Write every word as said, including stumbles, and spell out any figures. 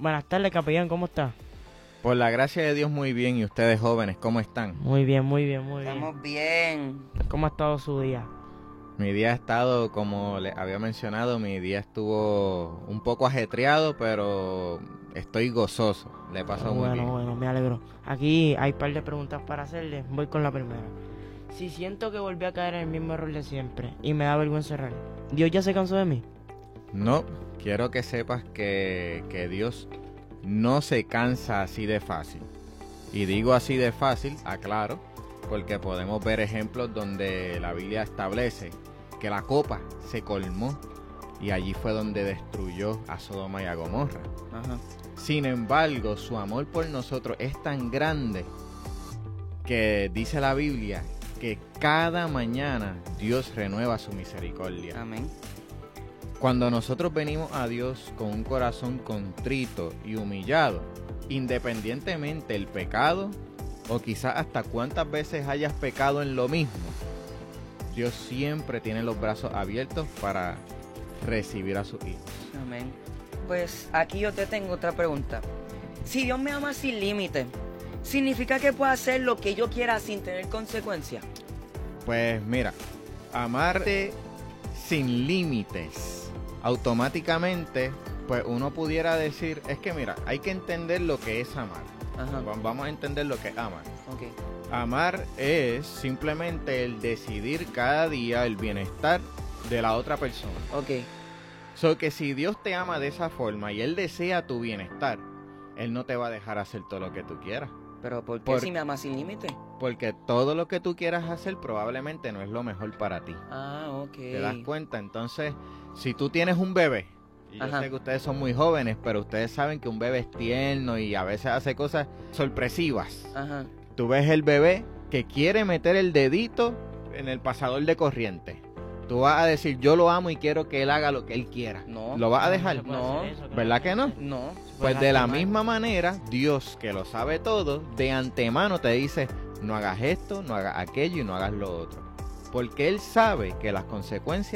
Buenas tardes, capellán, ¿cómo está? Por la gracia de Dios, muy bien. ¿Y ustedes, jóvenes, cómo están? Muy bien, muy bien, muy bien. Estamos bien. ¿Cómo ha estado su día? Mi día ha estado, como les había mencionado, mi día estuvo un poco ajetreado, pero estoy gozoso. Le pasó muy bueno, bien. Bueno, me alegro. Aquí hay un par de preguntas para hacerle. Voy con la primera. Si siento que volví a caer en el mismo error de siempre y me da vergüenza errar, ¿Dios ya se cansó de mí? No, quiero que sepas que, que Dios no se cansa así de fácil. Y digo así de fácil, aclaro, porque podemos ver ejemplos donde la Biblia establece que la copa se colmó y allí fue donde destruyó a Sodoma y a Gomorra. Ajá. Sin embargo, su amor por nosotros es tan grande que dice la Biblia que cada mañana Dios renueva su misericordia. Amén. Cuando nosotros venimos a Dios con un corazón contrito y humillado, independientemente del pecado o quizás hasta cuántas veces hayas pecado en lo mismo, Dios siempre tiene los brazos abiertos para recibir a sus hijos. Amén. Pues aquí yo te tengo otra pregunta. Si Dios me ama sin límite, ¿significa que puedo hacer lo que yo quiera sin tener consecuencias? Pues mira, amarte sin límites, automáticamente, pues uno pudiera decir, es que mira, hay que entender lo que es amar. Ajá. Vamos a entender lo que es amar. Ok. Amar es simplemente el decidir cada día el bienestar de la otra persona. Ok. So que si Dios te ama de esa forma y Él desea tu bienestar, Él no te va a dejar hacer todo lo que tú quieras. Pero ¿por qué Por- si me ama sin límite? Porque todo lo que tú quieras hacer probablemente no es lo mejor para ti. Ah, ok. ¿Te das cuenta? Entonces, si tú tienes un bebé, y yo Ajá. sé que ustedes son muy jóvenes, pero ustedes saben que un bebé es tierno y a veces hace cosas sorpresivas. Ajá. Tú ves el bebé que quiere meter el dedito en el pasador de corriente. Tú vas a decir, yo lo amo y quiero que él haga lo que él quiera. No. ¿Lo vas a No dejar? se puede No. hacer eso, ¿Verdad que no? No. Se puede Pues de la lastimar. misma manera, Dios, que lo sabe todo, de antemano te dice, no hagas esto, no hagas aquello y no hagas lo otro. Porque Él sabe que las consecuencias